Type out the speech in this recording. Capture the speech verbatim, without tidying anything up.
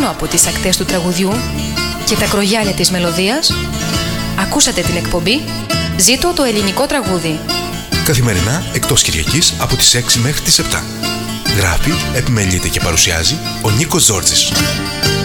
πάνω από τις ακτές του τραγουδιού και τα κρογιάλια της μελωδίας, ακούσατε την εκπομπή «Ζήτω το ελληνικό τραγούδι». Καθημερινά εκτός Κυριακής από τις έξι μέχρι τις επτά. Γράφει, επιμελείται και παρουσιάζει ο Νίκος Ζόρτζης.